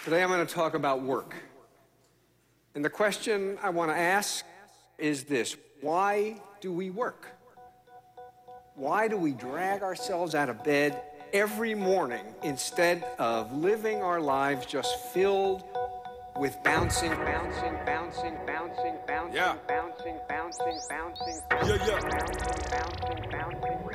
Today I'm going to talk about work. And the question I want to ask is this: why do we work? Why do we drag ourselves out of bed every morning instead of living our lives just filled with bouncing. Yeah.